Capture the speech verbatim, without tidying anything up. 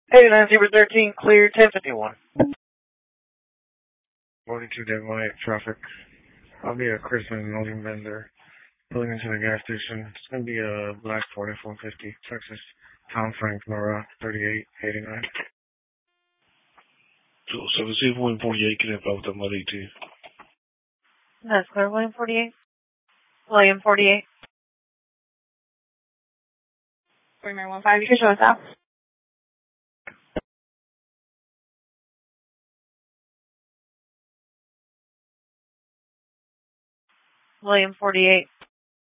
Hey, nine zero thirteen, clear ten fifty-one. forty-two Dead White, traffic. I'll be a Christmas Northern vendor. Pulling into the gas station. It's going to be a black forty-four fifty, Texas. Tom Frank, Nora, thirty-eight eighty-nine. So, so the C William forty-eight can help out with that money too. That's clear, William forty-eight. William forty-eight. three nine one five, you can show us out. William forty-eight.